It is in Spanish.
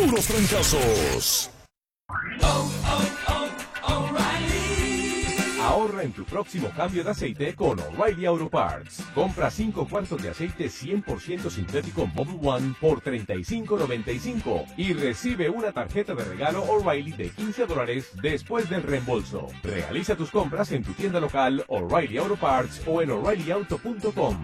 puros trancazos. Ahorra en tu próximo cambio de aceite con O'Reilly Auto Parts. Compra 5 cuartos de aceite 100% sintético Mobil One por $35.95 y recibe una tarjeta de regalo O'Reilly de $15 después del reembolso. Realiza tus compras en tu tienda local O'Reilly Auto Parts o en O'ReillyAuto.com.